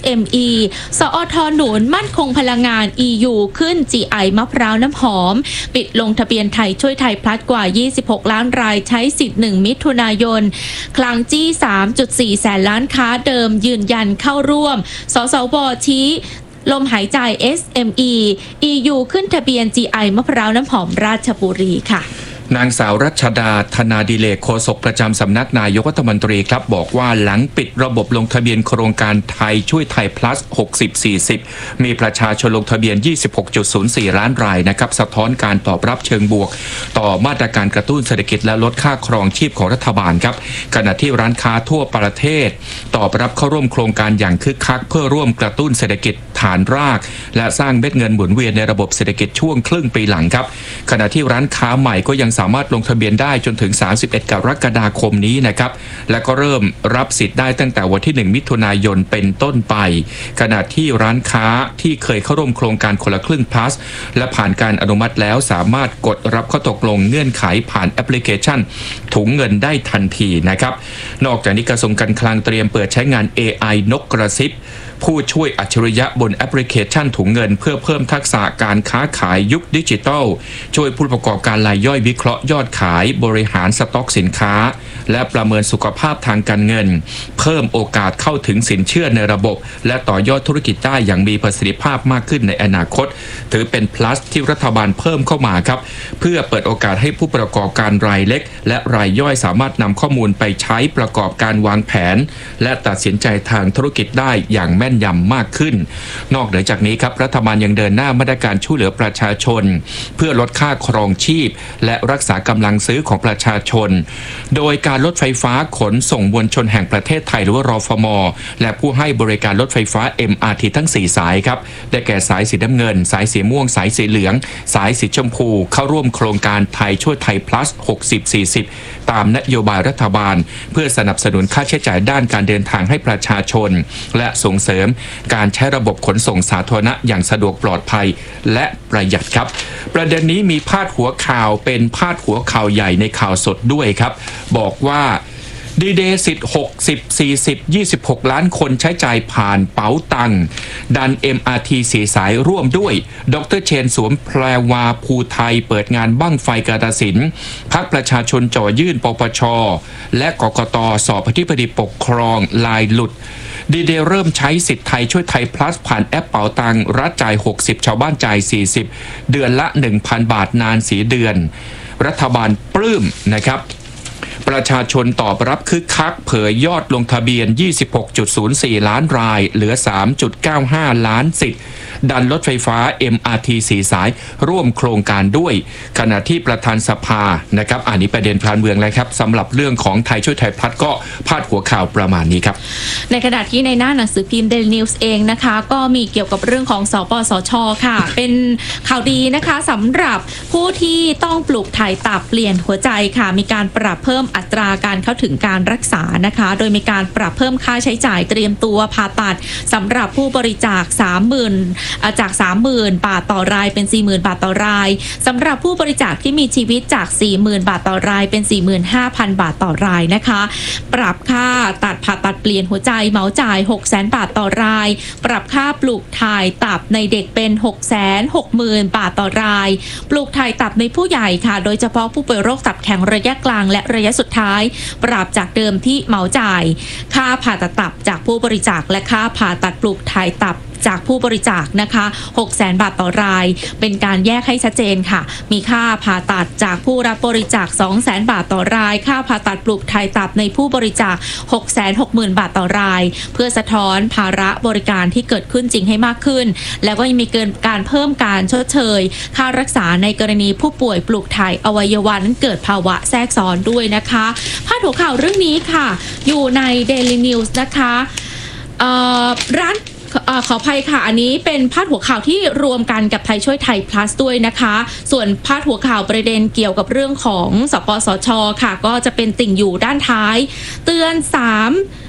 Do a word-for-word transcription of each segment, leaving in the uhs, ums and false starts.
เอ็ม อี สอทหนุนมั่นคงพลังงาน อี ยู ขึ้น จี ไอ มะพร้าวน้ำหอมปิดลงทะเบียนไทยช่วยไทยพลัดกว่ายี่สิบหกล้านรายใช้สิทธิ์หนึ่งมิถุนายนคลังจี้ สามจุดสี่ แสนล้านค้าเดิมยืนยันเข้าร่วมสสวชี้ลมหายใจ เอส เอ็ม อี อี ยู ขึ้นทะเบียน จี ไอ มะพร้าวน้ำหอมราชบุรีค่ะนางสาวรัชดาธนาดิเลกโฆษกประจำสำนักนายกรัฐมนตรีครับบอกว่าหลังปิดระบบลงทะเบียนโครงการไทยช่วยไทย plus หกสิบ สี่สิบมีประชาชนลงทะเบียน ยี่สิบหกจุดศูนย์สี่ ล้านรายนะครับสะท้อนการตอบรับเชิงบวกต่อมาตรการกระตุ้นเศรษฐกิจและลดค่าครองชีพของรัฐบาลครับขณะที่ร้านค้าทั่วประเทศตอบรับเข้าร่วมโครงการอย่างคึกคักเพื่อร่วมกระตุ้นเศรษฐกิจฐานรากและสร้างเม็ดเงินหมุนเวียนในระบบเศรษฐกิจช่วงครึ่งปีหลังครับขณะที่ร้านค้าใหม่ก็ยังสามารถลงทะเบียนได้จนถึงสามสิบเอ็ดกรกฎาคมนี้นะครับและก็เริ่มรับสิทธิ์ได้ตั้งแต่วันที่หนึ่งมิถุนายนเป็นต้นไปขณะที่ร้านค้าที่เคยเข้าร่วมโครงการคนละครึ่ง plus และผ่านการอนุมัติแล้วสามารถกดรับข้อตกลงเงื่อนไขผ่านแอปพลิเคชันถุงเงินได้ทันทีนะครับนอกจากนี้กระทรวงการคลังเตรียมเปิดใช้งาน เอ ไอ นกกระซิบผู้ช่วยอัจฉริยะบนแอปพลิเคชันถุงเงินเพื่อเพิ่มทักษะการค้าขายยุคดิจิทัลช่วยผู้ประกอบการรายย่อยวิเคราะห์ยอดขายบริหารสต็อกสินค้าและประเมินสุขภาพทางการเงินเพิ่มโอกาสเข้าถึงสินเชื่อในระบบและต่อยอดธุรกิจได้อย่างมีประสิทธิภาพมากขึ้นในอนาคตถือเป็น plus ที่รัฐบาลเพิ่มเข้ามาครับเพื่อเปิดโอกาสให้ผู้ประกอบการรายเล็กและรายย่อยสามารถนำข้อมูลไปใช้ประกอบการวางแผนและตัดสินใจทางธุรกิจได้อย่างแม่นยำมากขึ้นนอกเหนือจากนี้ครับรัฐบาลยังเดินหน้ามาตรการช่วยเหลือประชาชนเพื่อลดค่าครองชีพและรักษากำลังซื้อของประชาชนโดยการรถไฟฟ้าขนส่งมวลชนแห่งประเทศไทยหรือว่ารฟม.และผู้ให้บริการรถไฟฟ้า เอ็ม อาร์ ที ทั้งสี่สายครับได้แก่สายสีน้ำเงินสายสีม่วงสายสีเหลืองสายสีชมพูเข้าร่วมโครงการไทยช่วยไทย plus หกสิบ สี่สิบตามนโยบายรัฐบาลเพื่อสนับสนุนค่าใช้จ่ายด้านการเดินทางให้ประชาชนและส่งเสริมการใช้ระบบขนส่งสาธารณะอย่างสะดวกปลอดภัยและประหยัดครับประเด็นนี้มีพาดหัวข่าวเป็นพาดหัวข่าวใหญ่ในข่าวสดด้วยครับบอกว่าดีเดย์สิทธิ์หกสิบ สี่สิบ ยี่สิบหกล้านคนใช้จ่ายผ่านเป๋าตังดัน เอ็ม อาร์ ที สี่สายร่วมด้วยดรเชนสวมแพรวาภูไทยเปิดงานบั้งไฟกาฬสินธุ์พรรคประชาชนจ่อยื่นปปชและกกตสอบอธิบดีปกครองลายหลุดดีเดย์เริ่มใช้สิทธิ์ไทยช่วยไทย plus ผ่านแอปเป๋าตังรัฐจ่ายหกสิบชาวบ้านจ่ายสี่สิบเดือนละ หนึ่งพัน บาทนานสี่เดือนรัฐบาลปลื้มนะครับประชาชนตอบรับคึกคักเผยยอดลงทะเบียน ยี่สิบหกจุดศูนย์สี่ ล้านรายเหลือ สามจุดเก้าห้า ล้านสิทธิ์ดันรถไฟฟ้า เอ็ม อาร์ ที สี่สายร่วมโครงการด้วยขณะที่ประธานสภานะครับอันนี้ประเด็นพลานเมืองแล้วครับสำหรับเรื่องของไทยช่วยไทยพัฒน์ก็พาดหัวข่าวประมาณนี้ครับในขณะที่ในหน้าหนังสือพิมพ์ Daily News เองนะคะก็มีเกี่ยวกับเรื่องของสปสช.ค่ะเป็นข่าวดีนะคะสำหรับผู้ที่ต้องปลูกถ่ายตับเปลี่ยนหัวใจค่ะมีการปรับเพิ่มอัตราการเข้าถึงการรักษานะคะโดยมีการปรับเพิ่มค่าใช้จ่ายเตรียมตัวผ่าตัดสำหรับผู้บริจาค สามหมื่น จาก สามหมื่น บาทต่อรายเป็น สี่หมื่น บาทต่อรายสำหรับผู้บริจาคที่มีชีวิตจาก สี่หมื่น บาทต่อรายเป็น สี่หมื่นห้าพัน บาทต่อรายนะคะปรับค่าตัดผ่าตัดเปลี่ยนหัวใจเหมาจ่าย หกแสน บาทต่อรายปรับค่าปลูกถ่ายตับในเด็กเป็น หกแสนหกหมื่น บาทต่อรายปลูกถ่ายตับในผู้ใหญ่ค่ะโดยเฉพาะผู้ป่วยโรคตับแข็งระยะกลางและระยะสุดท้ายปรับจากเดิมที่เหมาจ่ายค่าผ่าตัดตับจากผู้บริจาคและค่าผ่าตัดปลูกถ่ายตับจากผู้บริจาคนะคะ หกแสน บาทต่อรายเป็นการแยกให้ชัดเจนค่ะมีค่าผ่าตัดจากผู้รับบริจาค สองแสน บาทต่อรายค่าผ่าตัดปลูกถ่ายตับในผู้บริจาค หกแสนหกหมื่น บาทต่อรายเพื่อสะท้อนภาระบริการที่เกิดขึ้นจริงให้มากขึ้นแล้วก็ยังมีการเพิ่มการชดเชยค่ารักษาในกรณีผู้ป่วยปลูกถ่ายอวัยวะนั้นเกิดภาวะแทรกซ้อนด้วยนะคะพาดหัวข่าวเรื่องนี้ค่ะอยู่ใน Daily News นะคะร้านขออภัยค่ะอันนี้เป็นพาดหัวข่าวที่รวมกันกับไทยช่วยไทย plus ด้วยนะคะส่วนพาดหัวข่าวประเด็นเกี่ยวกับเรื่องของสปสช.ค่ะก็จะเป็นติ่งอยู่ด้านท้ายเตือนสาม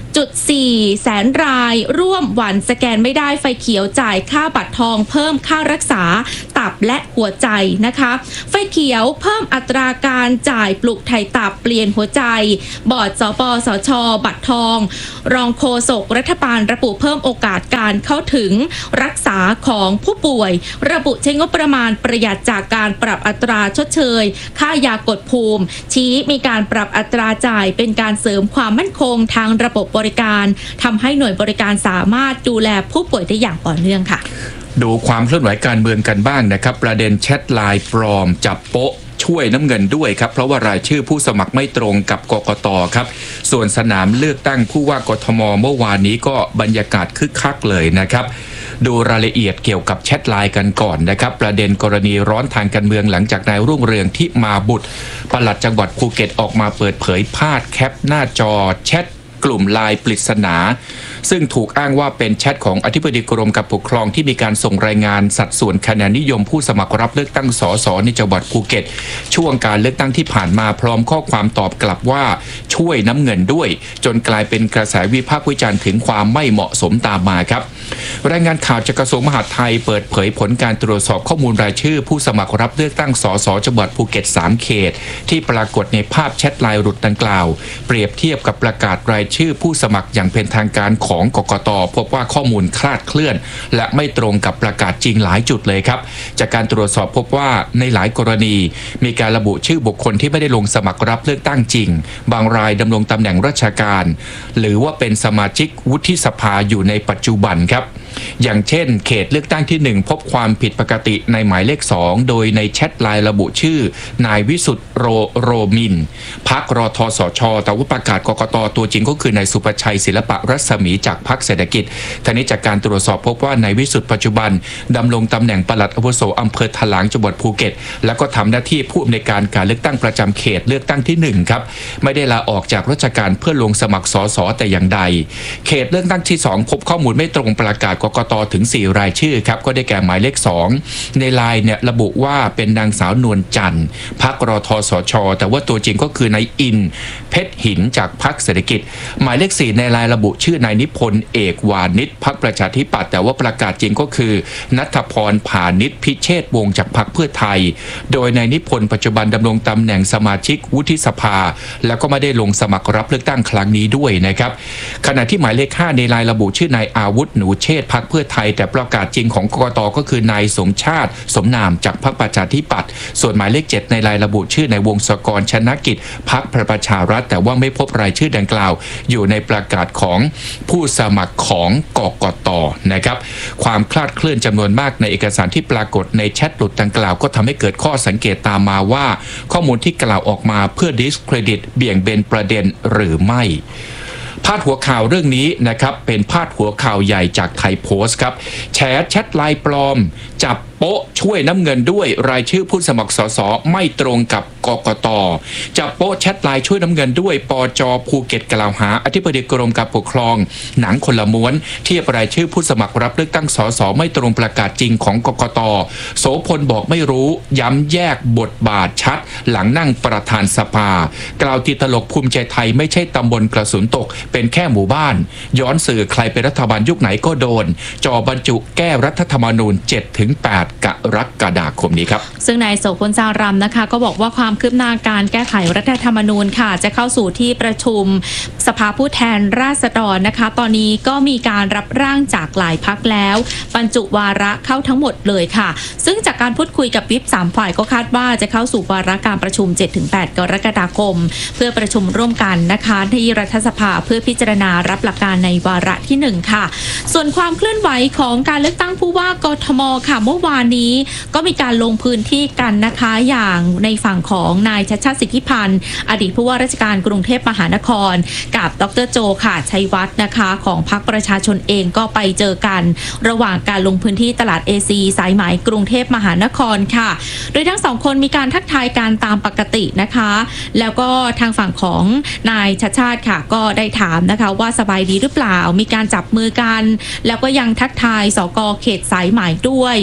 จุดสี่แสนรายร่วมหวันสแกนไม่ได้ไฟเขียวจ่ายค่าบัตรทองเพิ่มค่ารักษาตับและหัวใจนะคะไฟเขียวเพิ่มอัตราการจ่ายปลุกไถ่ตับเปลี่ยนหัวใจบอร์ดสปสชบัตรทองรองโฆษกรัฐบาลระบุเพิ่มโอกาสการเข้าถึงรักษาของผู้ป่วยระบุใช้งบประมาณประหยัดจากการปรับอัตราชดเชยค่ายากดภูมิชี้มีการปรับอัตราจ่ายเป็นการเสริมความมั่นคงทางระบบบริการทำให้หน่วยบริการสามารถดูแลผู้ป่วยได้อย่างต่อเนื่องค่ะดูความเคลื่อนไหวการเมืองกันบ้างนะครับประเด็นแชทไลน์ปลอมจับโป๊ะช่วยน้ำเงินด้วยครับเพราะว่ารายชื่อผู้สมัครไม่ตรงกับกกตครับส่วนสนามเลือกตั้งผู้ว่ากทมเมื่อวานนี้ก็บรรยากาศคึกคักเลยนะครับดูรายละเอียดเกี่ยวกับแชทไลน์กันก่อนนะครับประเด็นกรณีร้อนทางการเมืองหลังจากนายรุ่งเรืองที่มาบุตรปลัดจังหวัดภูเก็ตออกมาเปิดเผยภาพแคปหน้าจอแชทกลุ่มไลน์ปริศนาซึ่งถูกอ้างว่าเป็นแชทของอธิบดีกรมการปกครองที่มีการส่งรายงานสัดส่วนคะแนนนิยมผู้สมัครรับเลือกตั้งสสในจังหวัดภูเก็ตช่วงการเลือกตั้งที่ผ่านมาพร้อมข้อความตอบกลับว่าช่วยน้ำเงินด้วยจนกลายเป็นกระแสวิพากษ์วิจารณ์ถึงความไม่เหมาะสมตามมาครับรายงานข่าวจากกระทรวงมหาดไทยเปิดเผยผลการตรวจสอบข้อมูลรายชื่อผู้สมัครรับเลือกตั้งสสจังหวัดภูเก็ตสามเขตที่ปรากฏในภาพแชทไลน์หลุดดังกล่าวเปรียบเทียบกับประกาศรายชื่อผู้สมัครอย่างเป็นทางการของกกต.พบว่าข้อมูลคลาดเคลื่อนและไม่ตรงกับประกาศจริงหลายจุดเลยครับจากการตรวจสอบพบว่าในหลายกรณีมีการระบุชื่อบุคคลที่ไม่ได้ลงสมัครรับเลือกตั้งจริงบางรายดำรงตำแหน่งราชการหรือว่าเป็นสมาชิกวุฒิสภาอยู่ในปัจจุบันครับอย่างเช่นเขตเลือกตั้งที่หนึ่งพบความผิดปกติในหมายเลขสองโดยในแชทไลน์ระบุชื่อนายวิสุทธิ์โรโรมินพรรครทสชแต่ว่าประกาศกกตตัวจริงก็คือนายสุประชัยศิลปะรัศมีจากพรรคเศรษฐกิจทั้งนี้จากการตรวจสอบพบว่านายวิสุทธิ์ปัจจุบันดำรงตำแหน่งปลัดอาวุโสอำเภอถลางจังหวัดภูเก็ตแล้วก็ทำหน้าที่ผู้อำนวยการการเลือกตั้งประจำเขตเลือกตั้งที่หนึ่งครับไม่ได้ลาออกจากราชการเพื่อลงสมัครสสแต่อย่างใดเขตเลือกตั้งที่สองพบข้อมูลไม่ตรงประกาศกกตถึงสี่รายชื่อครับก็ได้แก่หมายเลขสองในไลน์เนี่ยระบุว่าเป็นนางสาวนวลจันทร์พรรครทสชแต่ว่าตัวจริงก็คือนายอินเพชรหินจากพรรคเศรษฐกิจหมายเลขสี่ในไลน์ระบุชื่อนายนิพนธ์เอกวานิชพรรคประชาธิปัตย์แต่ว่าประกาศจริงก็คือณัฐพรผานิชพิเชษฐ์วงศ์จากพรรคเพื่อไทยโดยนายนิพนธ์ปัจจุบันดำรงตำแหน่งสมาชิกวุฒิสภาแล้วก็ไม่ได้ลงสมัครรับเลือกตั้งครั้งนี้ด้วยนะครับขณะที่หมายเลขห้าในไลน์ระบุชื่อนายอาวุธหนูเชษฐ์พรรคเพื่อไทยแต่ประกาศจริงของกกตก็คือนายสมชาติสมนามจากพรรคประชาธิปัตย์ส่วนหมายเลขเจ็ดในไลน์ระบุชื่อในวงศกรชนกิจพรรคประชารัฐแต่ว่าไม่พบรายชื่อดังกล่าวอยู่ในประกาศของผู้สมัครของกกตนะครับความคลาดเคลื่อนจำนวนมากในเอกสารที่ปรากฏในแชทหลุดดังกล่าวก็ทำให้เกิดข้อสังเกตตามมาว่าข้อมูลที่กล่าวออกมาเพื่อดิสเครดิตเบี่ยงเบนประเด็นหรือไม่พาดหัวข่าวเรื่องนี้นะครับเป็นพาดหัวข่าวใหญ่จากไทยโพสต์ครับแฉแชทไลน์ปลอมจับโป๊ะช่วยน้ำเงินด้วยรายชื่อผู้สมัครสสไม่ตรงกับกกต.จับโป๊ะแชทไลน์ช่วยน้ำเงินด้วยปจ.ภูเก็ตกล่าวหาอธิบดีกรมการปกครองหนังคนละม้วนเทียบรายชื่อผู้สมัครรับเลือกตั้งสสไม่ตรงประกาศจริงของกกต.โสพลบอกไม่รู้ย้ำแยกบทบาทชัดหลังนั่งประธานสภากล่าวติดตลกภูมิใจไทยไม่ใช่ตำบลกระสุนตกเป็นแค่หมู่บ้านย้อนสื่อใครเป็นรัฐบาลยุคไหนก็โดนจอบรรจุแก้รัฐธรรมนูญ เจ็ดถึงแปด กรกฎาคมนี้ครับซึ่งนายโสพลจารำนะคะก็บอกว่าความคืบหน้าการแก้ไขรัฐธรรมนูญค่ะจะเข้าสู่ที่ประชุมสภาผู้แทนราษฎรนะคะตอนนี้ก็มีการรับร่างจากหลายพรรคแล้วบรรจุวาระเข้าทั้งหมดเลยค่ะซึ่งจากการพูดคุยกับวิปสามฝ่ายก็คาดว่าจะเข้าสู่วาระการประชุม เจ็ดถึงแปด กรกฎาคมเพื่อประชุมร่วมกันนะคะที่รัฐสภาเพื่อพิจารณารับหลักการในวาระที่หนึ่งค่ะส่วนความเคลื่อนไหวของการเลือกตั้งผู้ว่ากทมค่ะเมื่อวานนี้ก็มีการลงพื้นที่กันนะคะอย่างในฝั่งของนายชัชชาติสิทธิพันธ์อดีตผู้ว่าราชการกรุงเทพมหานครกับดรโจค่ะชัยวัฒน์นะคะของพรรคประชาชนเองก็ไปเจอกันระหว่างการลงพื้นที่ตลาด เอ ซี สายไหมกรุงเทพมหานครค่ะโดยทั้งสองคนมีการทักทายกันตามปกตินะคะแล้วก็ทางฝั่งของนายชัชชาติค่ะก็ได้ถามนะคะว่าสบายดีหรือเปล่ามีการจับมือกันแล้วก็ยังทักทายสกเขตสายไหมด้วย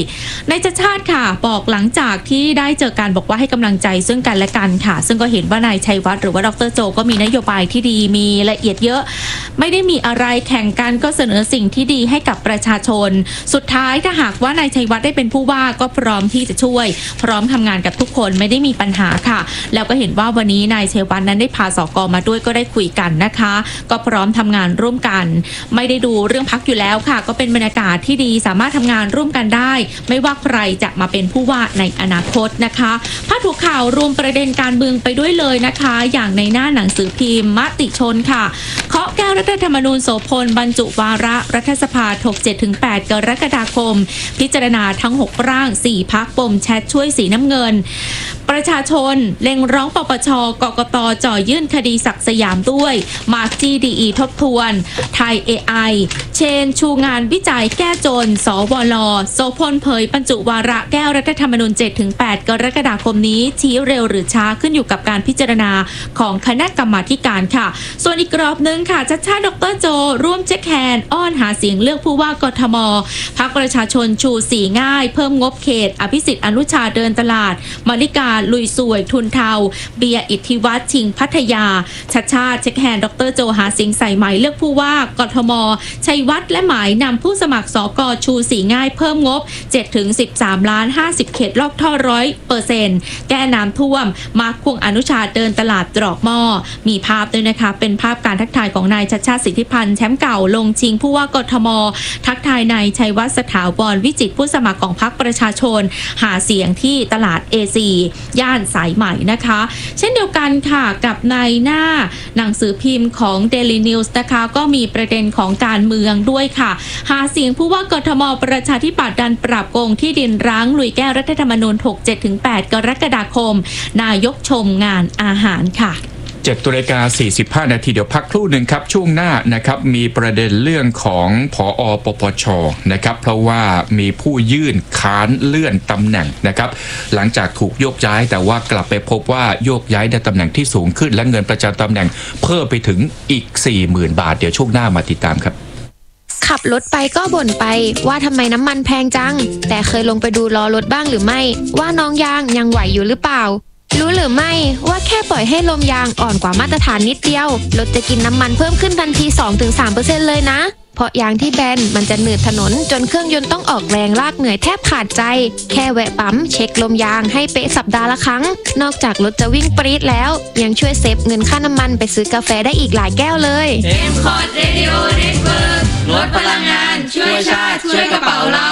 นายชัชชาติค่ะบอกหลังจากที่ได้เจอกันบอกว่าให้กำลังใจซึ่งกันและกันค่ะซึ่งก็เห็นว่านายชัยวัฒน์หรือว่าดรโจก็มีนโยบายที่ดีมีละเอียดเยอะไม่ได้มีอะไรแข่งกันก็เสนอสิ่งที่ดีให้กับประชาชนสุดท้ายถ้าหากว่านายชัยวัฒน์ได้เป็นผู้ว่าก็พร้อมที่จะช่วยพร้อมทำงานกับทุกคนไม่ได้มีปัญหาค่ะแล้วก็เห็นว่าวันนี้นายชัยวัฒน์นั้นได้พาสกมาด้วยก็ได้คุยกันนะคะก็พร้อมทำงานร่วมกันไม่ได้ดูเรื่องพรรคอยู่แล้วค่ะก็เป็นบรรยากาศที่ดีสามารถทำงานร่วมกันได้ไม่ว่าใครจะมาเป็นผู้ว่าในอนาคตนะคะพาดหัวข่าวรวมประเด็นการเมืองไปด้วยเลยนะคะอย่างในหน้าหนังสือพิมพ์มติชนค่ะเคาะแก้วรัฐธรรมนูญโสพลบรรจุวาระรัฐสภาถก เจ็ดถึงแปด กรกฎาคมพิจารณาทั้งหกร่างสี่พรรคปมแชทช่วยสีน้ำเงินประชาชนเล็งร้องปปชกกตจ่อยื่นคดีศักดิ์สยามด้วยมาร์คจีดีอีทบทวนไทย เอ ไอ เชนชูงานวิจัยแก้จนสวลโสพลเผยบรรจุวาระแก้วรัฐธรรมนูญ เจ็ดถึงแปด กรกฎาคมนี้ชี้เร็วหรือช้าขึ้นอยู่กับการพิจารณาของคณะกรรมาธิการค่ะส่วนอีกกรอบนึงค่ะชัชชาติดรโจร่วมเช็คแฮนด์อ้อนหาเสียงเลือกผู้ว่ากทมพรรคประชาชนชูสีง่ายเพิ่มงบเขตอภิสิทธิ์อนุชาเดินตลาดมาริกาลุยสวยทุนเทาเบียร์อิทธิวัฒน์ชิงพัทยาชัชชาติเช็คแฮนด์ดรโจหาเสียงใส่ไหมเลือกผู้ว่ากทมชัยวัฒน์และหมายนำผู้สมัครสกชูสีง่ายเพิ่มงบ เจ็ดถึงสิบสามล้านห้าสิบ เขตลอกท่อ ร้อยเปอร์เซ็นต์ แก้น้ำท่วมมาร์คควงอนุชาเดินตลาดตรอกหม้อมีภาพด้วยนะคะเป็นภาพการทักทายของนายชัชชาติสิทธิพันธ์แชมป์เก่าลงชิงผู้ว่ากทมทักทายนายชัยวัฒน์สถาวรวิจิตรผู้สมัครของพรรคประชาชนหาเสียงที่ตลาด เอ ซี ย่านสายใหม่นะคะเช่นเดียวกันค่ะกับในหน้าหนังสือพิมพ์ของ Daily News นะคะก็มีประเด็นของการเมืองด้วยค่ะหาเสียงผู้ว่ากทมประชาธิปัตย์ดันปราบโกงที่ดินร้างลุยแก้วรัฐธรรมนูญถก เจ็ดถึงแปด กรกฎาคมนายกชมงานอาหารค่ะเจ็ดนาฬิกาสี่สิบห้านาทีเดี๋ยวพักครู่หนึ่งครับช่วงหน้านะครับมีประเด็นเรื่องของผอ.ปปช.นะครับเพราะว่ามีผู้ยื่นค้านเลื่อนตำแหน่งนะครับหลังจากถูกโยกย้ายแต่ว่ากลับไปพบว่าโยกย้ายในตำแหน่งที่สูงขึ้นและเงินประจำตำแหน่งเพิ่มไปถึงอีก สี่หมื่น บาทเดี๋ยวช่วงหน้ามาติดตามครับขับรถไปก็บ่นไปว่าทำไมน้ำมันแพงจังแต่เคยลงไปดูล้อรถบ้างหรือไม่ว่าน้องยางยังไหวอยู่หรือเปล่ารู้หรือไม่ว่าแค่ปล่อยให้ลมยางอ่อนกว่ามาตรฐานนิดเดียวรถจะกินน้ำมันเพิ่มขึ้นทันที สองถึงสามเปอร์เซ็นต์ เลยนะเพราะยางที่แบนมันจะหนืดถนนจนเครื่องยนต์ต้องออกแรงลากเหนื่อยแทบขาดใจแค่แวะปั๊มเช็คลมยางให้เป๊ะสัปดาห์ละครั้งนอกจากรถจะวิ่งปรี๊ดแล้วยังช่วยเซฟเงินค่าน้ำมันไปซื้อกาแฟได้อีกหลายแก้วเลยเอ็ม คอร์ด Radio Network ลดพลังงานช่วยชาติช่วยกระเป๋าเรา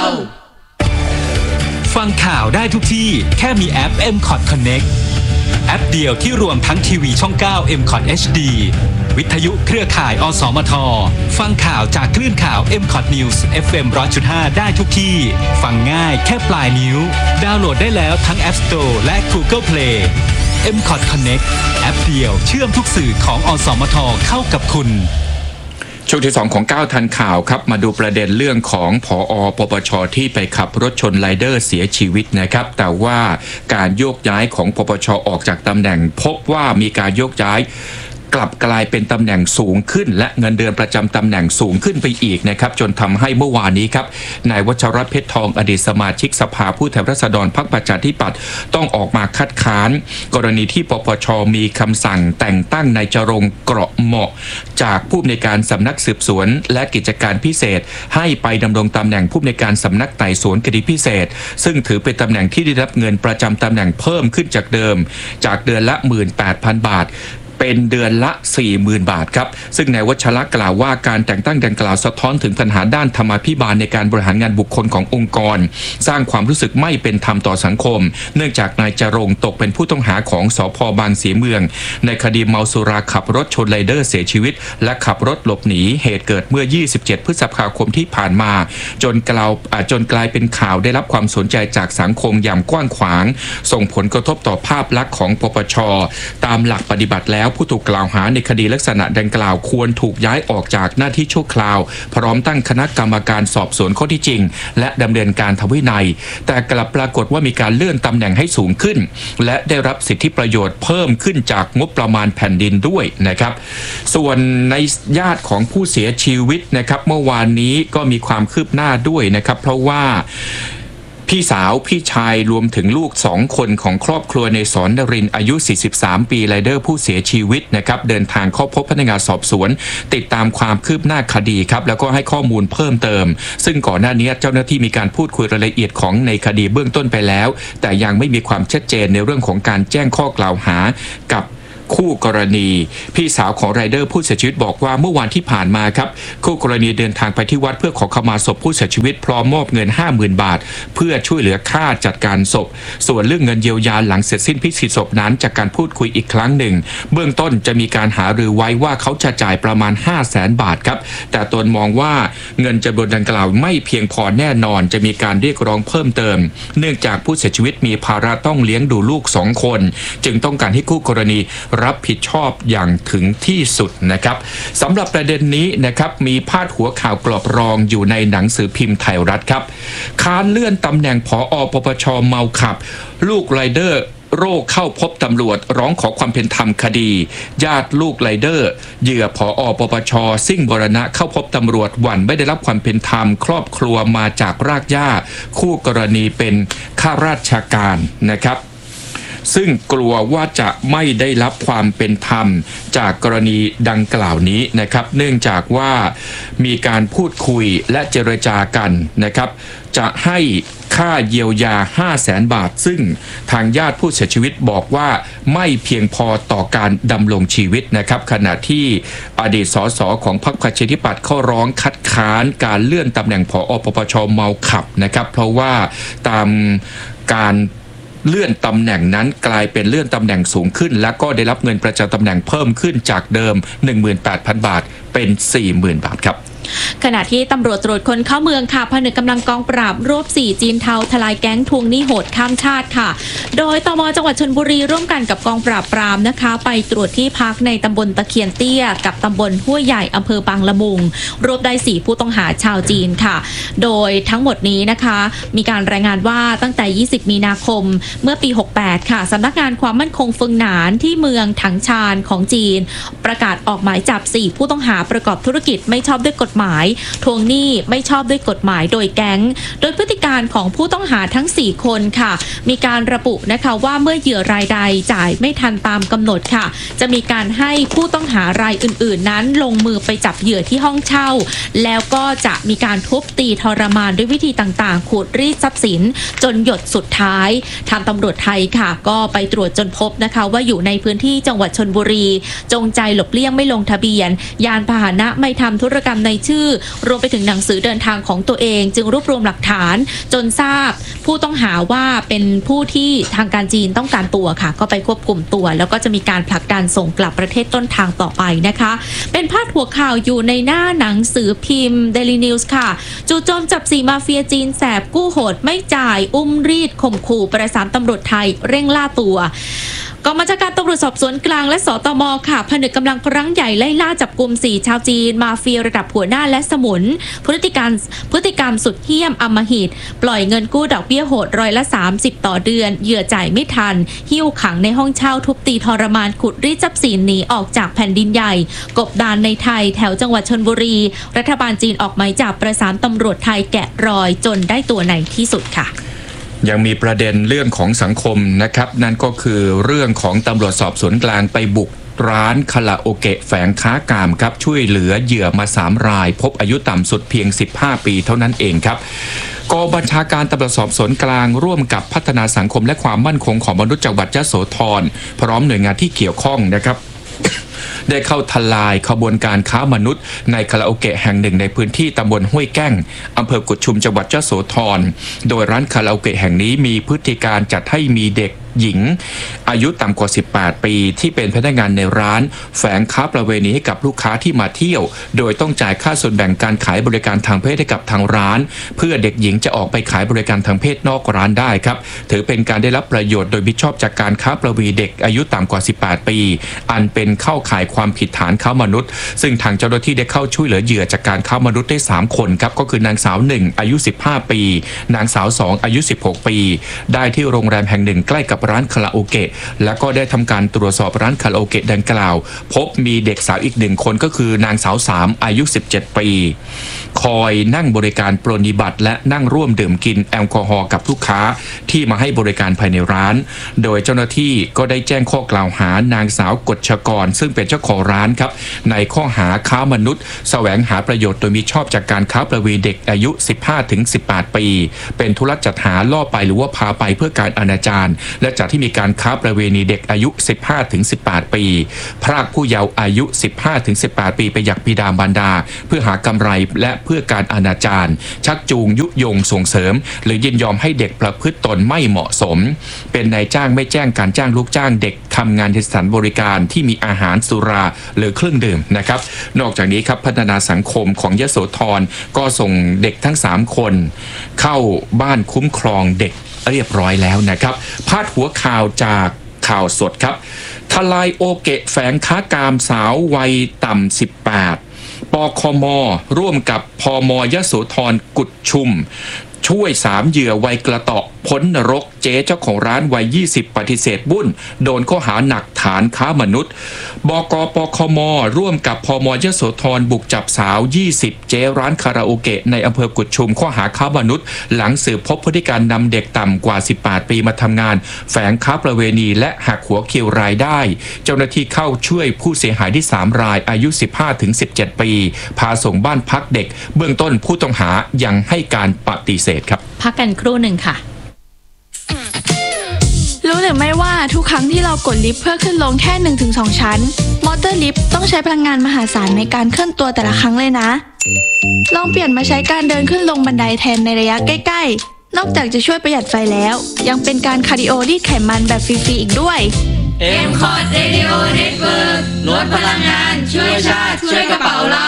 ฟังข่าวได้ทุกที่แค่มีแอป เอ็ม คอร์ด Connect แอปเดียวที่รวมทั้งทีวีช่อง เก้า เอ็ม คอร์ด เอช ดี วิทยุเครือข่าย อสมท ฟังข่าวจากคลื่นข่าว เอ็ม คอร์ด News เอฟ เอ็ม หนึ่งร้อยจุดห้า ได้ทุกที่ ฟังง่ายแค่ปลายนิ้วดาวน์โหลดได้แล้วทั้ง App Store และ Google Play เอ็ม คอร์ด Connect แอปเดียวเชื่อมทุกสื่อของอสมทเข้ากับคุณช่วงที่สองของก้าวทันข่าวครับมาดูประเด็นเรื่องของผอ.ปปช.ที่ไปขับรถชนไรเดอร์เสียชีวิตนะครับแต่ว่าการโยกย้ายของปปช.ออกจากตำแหน่งพบว่ามีการโยกย้ายกลับกลายเป็นตำแหน่งสูงขึ้นและเงินเดือนประจำตำแหน่งสูงขึ้นไปอีกนะครับจนทำให้เมื่อวานนี้ครับนายวัชรเพชรทองอดีตสมาชิกสภาผู้แทนราษฎรพรรคประชาธิปัตย์ต้องออกมาคัดค้านกรณีที่ปปช.มีคำสั่งแต่งตั้งนายจรงค์เกราะเหมาะจากผู้อำนวยการสำนักสืบสวนและกิจการพิเศษให้ไปดำรงตำแหน่งผู้อำนวยการสำนักไต่สวนคดีพิเศษซึ่งถือเป็นตำแหน่งที่ได้รับเงินประจำตำแหน่งเพิ่มขึ้นจากเดิมจากเดือนละ หนึ่งหมื่นแปดพัน บาทเป็นเดือนละ สี่หมื่น บาทครับซึ่งนายวัชระกล่าวว่าการแต่งตั้งดังกล่าวสะท้อนถึงปัญหาด้านธรรมาภิบาลในการบริหารงานบุคคลขององค์กรสร้างความรู้สึกไม่เป็นธรรมต่อสังคมเนื่องจากนายจรงค์ตกเป็นผู้ต้องหาของสภ.บางสีเมืองในคดีเมาสุราขับรถชนไรเดอร์เสียชีวิตและขับรถหลบหนีเหตุเกิดเมื่อยี่สิบเจ็ดพฤษภาคมที่ผ่านมาจนกล่าวจนกลายเป็นข่าวได้รับความสนใจจากสังคมอย่างกว้างขวางส่งผลกระทบต่อภาพลักษณ์ของปปช.ตามหลักปฏิบัติแล้วผู้ถูกกล่าวหาในคดีลักษณะดังกล่าวควรถูกย้ายออกจากหน้าที่ชั่วคราวพร้อมตั้งคณะกรรมการสอบสวนข้อที่จริงและดำเนินการทางวินัยแต่กลับปรากฏว่ามีการเลื่อนตำแหน่งให้สูงขึ้นและได้รับสิทธิประโยชน์เพิ่มขึ้นจากงบประมาณแผ่นดินด้วยนะครับส่วนในญาติของผู้เสียชีวิตนะครับเมื่อวานนี้ก็มีความคืบหน้าด้วยนะครับเพราะว่าพพี่สาวพี่ชายรวมถึงลูกสองคนของครอบครัวในสอนนรินทร์อายุสี่สิบสามปีไรเดอร์ผู้เสียชีวิตนะครับเดินทางเข้าพบพนักงานสอบสวนติดตามความคืบหน้าคดีครับแล้วก็ให้ข้อมูลเพิ่มเติมซึ่งก่อนหน้านี้เจ้าหน้าที่มีการพูดคุยรายละเอียดของในคดีเบื้องต้นไปแล้วแต่ยังไม่มีความชัดเจนในเรื่องของการแจ้งข้อกล่าวหากับคู่กรณีพี่สาวของไรเดอร์ผู้เสียชีวิตบอกว่าเมื่อวานที่ผ่านมาครับคู่กรณีเดินทางไปที่วัดเพื่อขอขมาศพผู้เสียชีวิตพร้อมมอบเงิน ห้าหมื่น บาทเพื่อช่วยเหลือค่าจัดการศพส่วนเรื่องเงินเยียวยาหลังเสร็จสิ้นพิธีศพนั้นจากการพูดคุยอีกครั้งหนึ่งเบื้องต้นจะมีการหารือไว้ว่าเขาจะจ่ายประมาณ ห้าแสน บาทครับแต่ตนมองว่าเงินจำนวนดังกล่าวไม่เพียงพอแน่นอนจะมีการเรียกร้องเพิ่มเติมเนื่องจากผู้เสียชีวิตมีภาระต้องเลี้ยงดูลูกสองคนจึงต้องการให้คู่กรณีรับผิดชอบอย่างถึงที่สุดนะครับสำหรับประเด็นนี้นะครับมีพาดหัวข่าวกรอบรองอยู่ในหนังสือพิมพ์ไทยรัฐครับค้านเลื่อนตำแหน่งผอ.ปปช.เมาขับลูกไรเดอร์โร่เข้าพบตำรวจร้องขอความเป็นธรรมคดีญาติลูกไรเดอร์เหยื่อผอ.ปปช.ซิ่งบรณะเข้าพบตำรวจหวั่นไม่ได้รับความเป็นธรรมครอบครัวมาจากรากหญ้าคู่กรณีเป็นข้าราชการนะครับซึ่งกลัวว่าจะไม่ได้รับความเป็นธรรมจากกรณีดังกล่าวนี้นะครับเนื่องจากว่ามีการพูดคุยและเจรจากันนะครับจะให้ค่าเยียวยา ห้าแสน บาทซึ่งทางญาติผู้เสียชีวิตบอกว่าไม่เพียงพอต่อการดำรงชีวิตนะครับขณะที่อดีตสสของพรรคประชาธิปัตย์เข้าร้องคัดค้านการเลื่อนตำแหน่งผอ.ปปช.เมาขับนะครับเพราะว่าตามการเลื่อนตำแหน่งนั้นกลายเป็นเลื่อนตำแหน่งสูงขึ้นและก็ได้รับเงินประจำตำแหน่งเพิ่มขึ้นจากเดิม หนึ่งหมื่นแปดพัน บาทเป็น สี่หมื่น บาทครับขณะที่ตำรวจตรวจคนเข้าเมืองค่ะผนึกกำลังกองปราบรวบสี่จีนเทาทลายแก๊งทวงหนี้โหดข้ามชาติค่ะโดยตม.จังหวัดชลบุรีร่วมกันกับกองปราบปรามนะคะไปตรวจที่พักในตำบลตะเคียนเตี้ยกับตำบลห้วยใหญ่อำเภอบางละมุงรวบได้สี่ผู้ต้องหาชาวจีนค่ะโดยทั้งหมดนี้นะคะมีการรายงานว่าตั้งแต่ยี่สิบมีนาคมเมื่อปีหกแปดค่ะสำนักงานความมั่นคงเฟิงหนานที่เมืองถังชานของจีนประกาศออกหมายจับสี่ผู้ต้องหาประกอบธุรกิจไม่ชอบด้วยกฎหมายทวงหนี้ไม่ชอบด้วยกฎหมายโดยแก๊งโดยพฤติการของผู้ต้องหาทั้งสี่คนค่ะมีการระบุนะคะว่าเมื่อเหยื่อรายใดจ่ายไม่ทันตามกำหนดค่ะจะมีการให้ผู้ต้องหารายอื่นๆนั้นลงมือไปจับเหยื่อที่ห้องเช่าแล้วก็จะมีการทุบตีทรมานด้วยวิธีต่างๆขูดรีดทรัพย์สินจนหยดสุดท้ายทางตำรวจไทยค่ะก็ไปตรวจจนพบนะคะว่าอยู่ในพื้นที่จังหวัดชลบุรีจงใจหลบเลี่ยงไม่ลงทะเบียนยานพาหนะไม่ทำธุรกรรมในชื่อรวมไปถึงหนังสือเดินทางของตัวเองจึงรวบรวมหลักฐานจนทราบผู้ต้องหาว่าเป็นผู้ที่ทางการจีนต้องการตัวค่ะก็ไปควบคุมตัวแล้วก็จะมีการผลักดันส่งกลับประเทศต้นทางต่อไปนะคะเป็นพาดหัวข่าวอยู่ในหน้าหนังสือพิมพ์ Daily News ค่ะจู่โจมจับสี่มาเฟียจีนแสบกู้โหดไม่จ่ายอุ้มรีดข่มขู่ประสานตำรวจไทยเร่งล่าตัวกองบัญชาการตำรวจสอบสวนกลางและสตม.ค่ะผนึกกำลังครั้งใหญ่ไล่ล่าจับกุมสี่ชาวจีนมาเฟียระดับหัวหน้าและสมุนพฤติการพฤติกรรมสุดเหี้ยมอำมหิตปล่อยเงินกู้ดอกเบี้ยโหดร้อยละสามสิบต่อเดือนเหยื่อจ่ายไม่ทันหิ้วขังในห้องเช่าทุบตีทรมานขุดรีดทรัพย์สินหนีออกจากแผ่นดินใหญ่กบดานในไทยแถวจังหวัดชลบุรีรัฐบาลจีนออกหมายจับประสานตำรวจไทยแกะรอยจนได้ตัวในที่สุดค่ะยังมีประเด็นเรื่องของสังคมนะครับนั่นก็คือเรื่องของตำรวจสอบสวนกลางไปบุกร้านคาราโอเกะแฝงค้ากามครับช่วยเหลือเหยื่อมาสามรายพบอายุต่ำสุดเพียงสิบห้าปีเท่านั้นเองครับกองบัญชาการตำรวจสอบสวนกลางร่วมกับพัฒนาสังคมและความมั่นคงของมนุษย์จังหวัดยโสธรพร้อมหน่วยงานที่เกี่ยวข้องนะครับได้เข้าทลายขบวนการค้ามนุษย์ในคาราโอเกะแห่งหนึ่งในพื้นที่ตำบลห้วยแก้งอำเภอกุดชุมจังหวัดยโสธรโดยร้านคาราโอเกะแห่งนี้มีพฤติการจัดให้มีเด็กหญิงอายุต่ำกว่าสิบแปดปีที่เป็นพนักงานในร้านแฝงค้าประเวณีให้กับลูกค้าที่มาเที่ยวโดยต้องจ่ายค่าส่วนแบ่งการขายบริการทางเพศให้กับทางร้านเพื่อเด็กหญิงจะออกไปขายบริการทางเพศนอกร้านได้ครับถือเป็นการได้รับประโยชน์โดยมิชอบจากการค้าประเวณีเด็กอายุต่ำกว่าสิบแปดปีอันเป็นเข้าข่ายความผิดฐานค้ามนุษย์ซึ่งทางเจ้าหน้าที่ได้เข้าช่วยเหลือเหยื่อจากการค้ามนุษย์ได้สามคนครับก็คือนางสาวหนึ่งอายุสิบห้าปีนางสาวสองอายุสิบหกปีได้ที่โรงแรมแห่งหนึ่งใกล้กับร้านคาราโอเกะแล้วก็ได้ทำการตรวจสอบร้านคาราโอเกะดังกล่าวพบมีเด็กสาวอีกหนึ่งคนก็คือนางสาวสามอายุสิบเจ็ดปีขคอยนั่งบริการปรนนิบัติและนั่งร่วมดื่มกินแอลกอฮอล์กับลูกค้าที่มาให้บริการภายในร้านโดยเจ้าหน้าที่ก็ได้แจ้งข้อกล่าวหานางสาวกฎชกรซึ่งเป็นเจ้าของร้านครับในข้อหาค้ามนุษย์แสวงหาประโยชน์โดยมิชอบจากการค้าประเวณีเด็กอายุ สิบห้าถึงสิบแปด ปีเป็นธุรจัดหาล่อไปหรือว่าพาไปเพื่อการอนาจารและจัดที่มีการค้าประเวณีเด็กอายุ สิบห้าถึงสิบแปด ปีพรากผู้เยาว์อายุ สิบห้าถึงสิบแปด ปีไปจากบิดามารดาเพื่อหากำไรและเพื่อการอนาจารชักจูงยุยงส่งเสริมหรือยินยอมให้เด็กประพฤติตนไม่เหมาะสมเป็นนายจ้างไม่แจ้งการจ้างลูกจ้างเด็กทำงานในสถานบริการที่มีอาหารสุราหรือเครื่องดื่มนะครับนอกจากนี้ครับพัฒนาสังคมของยโสธรก็ส่งเด็กทั้งสามคนเข้าบ้านคุ้มครองเด็กเรียบร้อยแล้วนะครับพาดหัวข่าวจากข่าวสดครับทลายโอเกะแฝงค้ากามสาววัยต่ำสิบแปดปคมร่วมกับพมยโสธรกุดชุมช่วยสามเหยื่อวัยกระเตาะพ้นนรกเจ๊เจ้าของร้านวัยยี่สิบปฏิเสธบุญโดนข้อหาหนักฐานค้ามนุษย์บกปคมร่วมกับพมยโสธรบุกจับสาวยี่สิบเจ๊ร้านคาราโอเกะในอำเภอกุดชุมข้อหาค้ามนุษย์หลังสืบพบพฤติการนำเด็กต่ำกว่าสิบแปดปีมาทำงานแฝงค้าประเวณีและหักหัวคิวรายได้เจ้าหน้าที่เข้าช่วยผู้เสียหายที่สามรายอายุ สิบห้าถึงสิบเจ็ด ปีพาส่งบ้านพักเด็กเบื้องต้นผู้ต้องหายังให้การปฏิเสธครับพักกันครู่หนึ่งค่ะรู้หรือไม่ว่าทุกครั้งที่เรากดลิฟต์เพื่อขึ้นลงแค่ หนึ่งถึงสอง ชั้นมอเตอร์ลิฟต์ต้องใช้พลังงานมหาศาลในการเคลื่อนตัวแต่ละครั้งเลยนะลองเปลี่ยนมาใช้การเดินขึ้นลงบันไดแทนในระยะใกล้ๆนอกจากจะช่วยประหยัดไฟแล้วยังเป็นการคาร์ดิโอรีดไขมันแบบฟรีๆอีกด้วยเอ็ม คอร์ด Radio Network ลดพลังงานช่วยชาติช่วยกระเป๋าเรา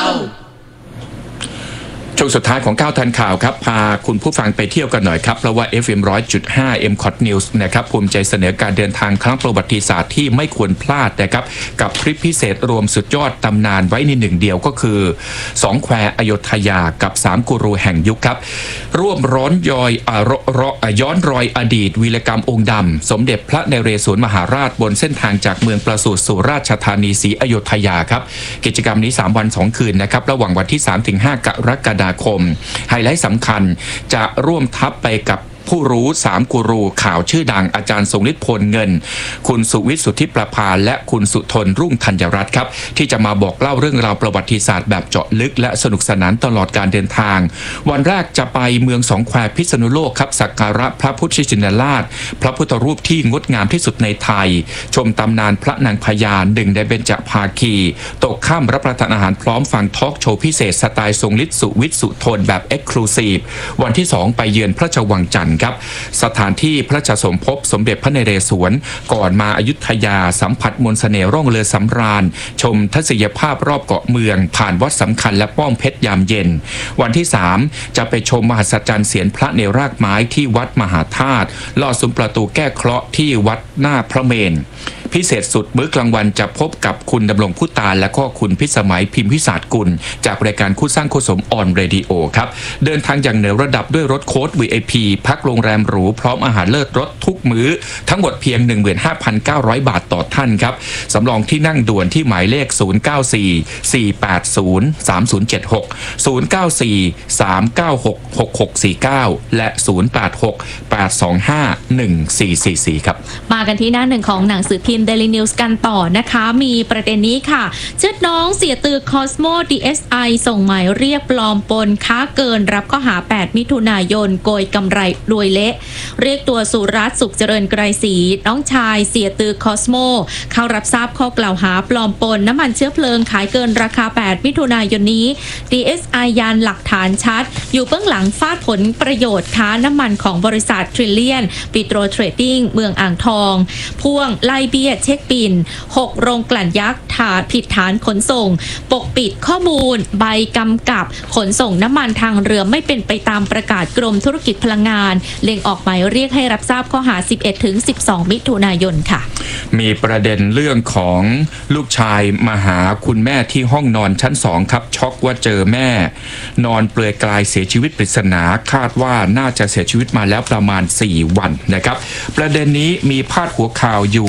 ช่วงสุดท้ายของก้าวทันข่าวครับพาคุณผู้ฟังไปเที่ยวกันหน่อยครับเพราะว่า เอฟ เอ็ม หนึ่งร้อยจุดห้า เอ็ม คอร์ด News นะครับภูมิใจเสนอการเดินทางครั้งประวัติศาสตร์ที่ไม่ควรพลาดนะครับกับทริปพิเศษรวมสุดยอดตำนานไว้ในหนึ่งเดียวก็คือสองแควอโยธยากับสามกูรูแห่งยุคครับร่วมร้อนยอยย้อนรอยอดีตวีรกรรมองค์ดำสมเด็จพระนเรศวรมหาราชบนเส้นทางจากเมืองประสูติสู่ราชธานีศรีอโยธยาครับกิจกรรมนี้สามวันสองคืนนะครับระหว่างวันที่ สามถึงห้า กรกฎาคมไฮไลท์สำคัญจะร่วมทัพไปกับผู้รู้สามกูรูข่าวชื่อดังอาจารย์ทรงฤทธิ์พลเงินคุณสุวิทย์สุทธิประภาและคุณสุทนรุ่งธัญรัตน์ครับที่จะมาบอกเล่าเรื่องราวประวัติศาสตร์แบบเจาะลึกและสนุกสนานตลอดการเดินทางวันแรกจะไปเมืองสองแควพิษณุโลกครับสักการะพระพุทธชินราชพระพุทธรูปที่งดงามที่สุดในไทยชมตำนานพระนางพญาหนึ่งในเบญจภาคีตกค่ำรับประทานอาหารพร้อมฟังทอล์กโชว์พิเศษสไตล์ทรงฤทธิ์สุวิทย์สุทนแบบเอ็กซ์คลูซีฟวันที่สองไปเยือนพระราชวังจันทร์ครับสถานที่พระราชสมภพสมเด็จพระนเรศวรก่อนมาอยุธยาสัมผัสมนต์เสน่ห์ร่องเรือสำราญชมทัศนียภาพรอบเกาะเมืองผ่านวัดสำคัญและป้อมเพชรยามเย็นวันที่สามจะไปชมมหัศจรรย์เสียนพระเนรากไม้ที่วัดมหาธาตุลอดซุ้มประตูแก้เคราะห์ที่วัดหน้าพระเมรุพิเศษสุดมื้อกลางวันจะพบกับคุณดำรงพุตานและก็คุณพิสมัยพิมพิศาสกุลจากรายการคู่สร้างคู่สมออนเรดิโอครับเดินทางอย่างเหนือระดับด้วยรถโค้ด วี ไอ พี พักโรงแรมหรูพร้อมอาหารเลิศรสทุกมื้อทั้งหมดเพียง หนึ่งหมื่นห้าพันเก้าร้อย บาทต่อท่านครับสำรองที่นั่งด่วนที่หมายเลขศูนย์ เก้า สี่ สี่ แปด ศูนย์ สาม ศูนย์ เจ็ด หก ศูนย์ เก้า สี่ สาม เก้า หก หก หก สี่ เก้าและศูนย์ แปด หก แปด สอง ห้า หนึ่ง สี่ สี่ สี่ครับมากันที่หน้าหนึ่งของหนังสือพิมพ์ Daily News กันต่อนะคะมีประเด็นนี้ค่ะเชิดน้องเสียตือคอสโม ดี เอส ไอ ส่งหมายเรียกปลอมปนค้าเกินรับข้อหาแปดมิถุนายนโกยกำไรรวยเละเรียกตัวสุรัตน์สุขเจริญไกรศรีน้องชายเสียตือคอสโมเข้ารับทราบข้อกล่าวหาปลอมปนน้ำมันเชื้อเพลิงขายเกินราคาแปดมิถุนายนนี้ ดี เอส ไอ ยันหลักฐานชัดอยู่เบื้องหลังฟาดผลประโยชน์ค้าน้ำมันของบริษัททริลเลียนปิโตรเทรดดิ้งเมืองอ่างทองพ่วงไล่เบี้ยเช็คบินหกโรงกลั่นยักษ์ฐานผิดฐานขนส่งปกปิดข้อมูลใบกำกับขนส่งน้ำมันทางเรือไม่เป็นไปตามประกาศกรมธุรกิจพลังงานเล็งออกหมายเรียกให้รับทราบข้อหา สิบเอ็ดถึงสิบสอง มิถุนายนค่ะมีประเด็นเรื่องของลูกชายมาหาคุณแม่ที่ห้องนอนชั้นสองครับช็อกว่าเจอแม่นอนเปลือยกายเสียชีวิตปริศนาคาดว่าน่าจะเสียชีวิตมาแล้วประมาณสี่วันนะครับประเด็นนี้มีพาดหัวข่าวอยู่ใน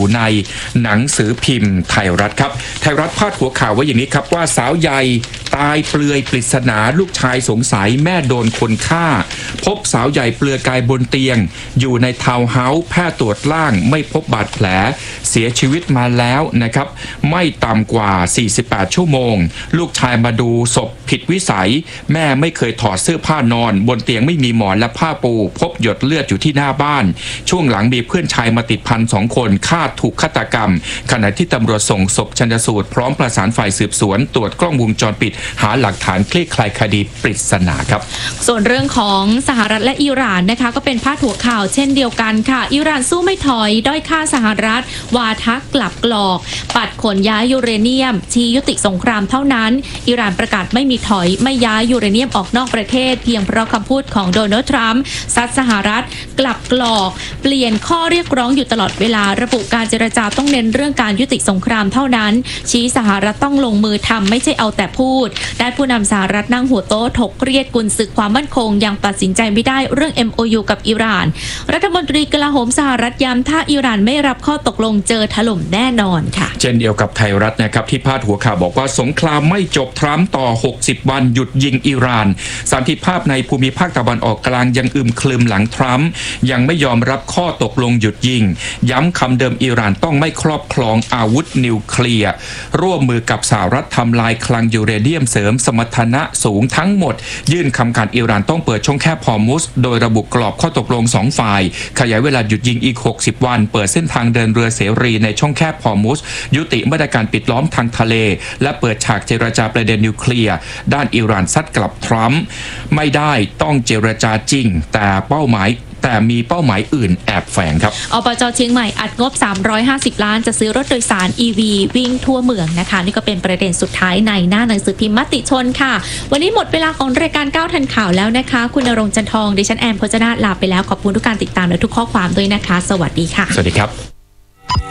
หนังสือพิมพ์ไทยรัฐครับไทยรัฐพาดหัวข่าวไว้อย่างนี้ครับว่าสาวใหญ่ตายเปลือยปริศนาลูกชายสงสัยแม่โดนคนฆ่าพบสาวใหญ่เปลือยกายบนเตียงอยู่ในทาวน์เฮาส์แพทย์ตรวจร่างไม่พบบาดแผลเสียชีวิตมาแล้วนะครับไม่ต่ำกว่าสี่สิบแปดชั่วโมงลูกชายมาดูศพผิดวิสัยแม่ไม่เคยถอดเสื้อผ้านอนบนเตียงไม่มีหมอนและผ้าปูพบหยดเลือดอยู่ที่หน้าบ้านช่วงหลังมีเพื่อนชายมาติดพันสองคนคาดถูกฆาตกรรมขณะที่ตำรวจส่งศพชันสูตรพร้อมประสานฝ่ายสืบสวนตรวจกล้องวงจรปิดหาหลักฐานคลี่คลายคดีปริศนาครับส่วนเรื่องของสหรัฐและอิหร่านนะคะก็เป็นพาดหัวข่าวเช่นเดียวกันค่ะอิหร่านสู้ไม่ถอยด้อยค่าสหรัฐวาทะกลับกลอกปัดขนย้ายยูเรเนียมชี้ยุติสงครามเท่านั้นอิหร่านประกาศไม่มีถอยไม่ย้ายยูเรเนียมออกนอกประเทศเพียงเพราะคำพูดของโดนัลด์ทรัมป์ซัดสหรัฐกลับกลอกเปลี่ยนข้อเรียกร้องอยู่ตลอดเวลาระบุการเจรจาต้องเน้นเรื่องการยุติสงครามเท่านั้นชี้สหรัฐต้องลงมือทำไม่ใช่เอาแต่พูดได้ผู้นำสหรัฐนั่งหัวโต๊ะถกเครียดกุนศึกความมั่นคงยังตัดสินใจไม่ได้เรื่อง เอ็ม โอ ยู กับอิหร่านรัฐมนตรีกลาโหมสหรัฐย้ำถ้าอิหร่านไม่รับข้อตกลงเจอถล่มแน่นอนค่ะเช่นเดียวกับไทยรัฐนะครับที่พาดหัวข่าวบอกว่าสงครามไม่จบทรัมป์ต่อหกสิบวันหยุดยิงอิหร่านสันติภาพในภูมิภาคตะวันออกกลางยังอึมครึมหลังทรัมป์ยังไม่ยอมรับข้อตกลงหยุดยิงย้ำคำเดิมอิหร่านต้องไม่ครอบครองอาวุธนิวเคลียร์ร่วมมือกับสหรัฐทำลายคลังยูเรเนียมเสริมสมรรถนะสูงทั้งหมดยื่นคำขาดอิหร่านต้องเปิดช่องแคบฮอร์มุสโดยระบุกรอบข้อตกลงสองฝ่ายขยายเวลาหยุดยิงอีกหกสิบวันเปิดเส้นทางเดินเรือเสรีในช่องแคบฮอร์มุสยุติมาตรการปิดล้อมทางทะเลและเปิดฉากเจรจาประเด็นนิวเคลียร์ด้านอิหร่านซัดกลับทรัมป์ไม่ได้ต้องเจรจาจริงแต่เป้าหมายแต่มีเป้าหมายอื่นแอบแฝงครับอบจ.เชียงใหม่อัดงบสามร้อยห้าสิบล้านจะซื้อรถโดยสาร อี วี วิ่งทั่วเมืองนะคะนี่ก็เป็นประเด็นสุดท้ายในหน้าหนังสือพิมพ์มติชนค่ะวันนี้หมดเวลาของรายการเก้าทันข่าวแล้วนะคะคุณณรงค์จันทองดิฉันแอมโภชนาถลาไปแล้วขอบคุณทุกการติดตามและทุกข้อความด้วยนะคะสวัสดีค่ะสวัสดีครับ